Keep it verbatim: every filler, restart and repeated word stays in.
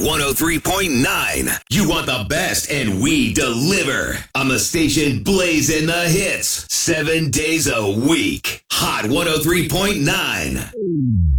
one oh three point nine. You want the best, and we deliver. On the station blazing the hits seven days a week. Hot one oh three point nine.